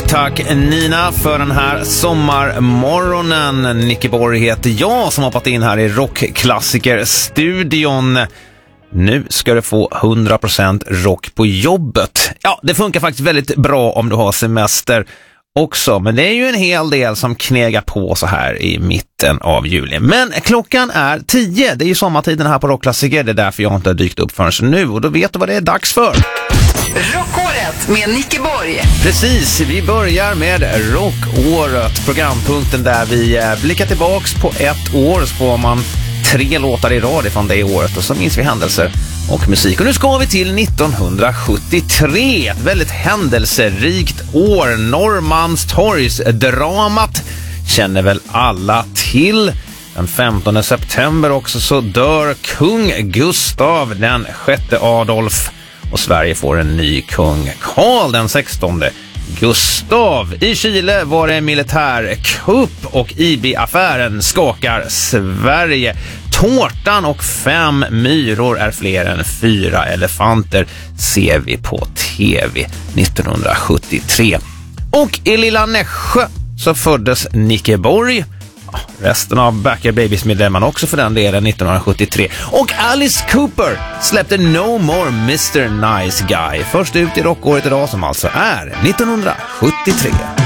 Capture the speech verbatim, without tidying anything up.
tack Nina för den här sommarmorgonen. Nicke Borg heter jag som har hoppat in här i Rockklassiker-studion. Nu ska du få hundra procent rock på jobbet. Ja, det funkar faktiskt väldigt bra om du har semester också, men det är ju en hel del som knegar på så här i mitten av juli. Men klockan är tio, det är ju sommartiden här på Rockklassiker, det är därför jag inte har dykt upp förrän nu, och då vet du vad det är dags för. Rockåret med Nicke Borg. Precis, vi börjar med Rockåret, programpunkten där vi blickar tillbaks på ett år, så får man tre låtar i rad från det året och så minns vi händelser och musik. Och nu ska vi till nittonhundrasjuttiotre, ett väldigt händelserikt år. Norrmalmstorgsdramat känner väl alla till. Den femtonde september också så dör kung Gustav den sjätte Adolf och Sverige får en ny kung, Karl den sextonde Gustav. I Chile var det en militärkupp och I B-affären skakar Sverige. Tårtan och fem myror är fler än fyra elefanter ser vi på tv nittonhundrasjuttiotre. Och i lilla Nässjö så föddes Nicke Borg. Resten av Backer Babies medlemmarna också för den delen nittonhundrasjuttiotre. Och Alice Cooper släppte No More mister Nice Guy. Först ut i rockåret idag som alltså är nittonhundrasjuttiotre.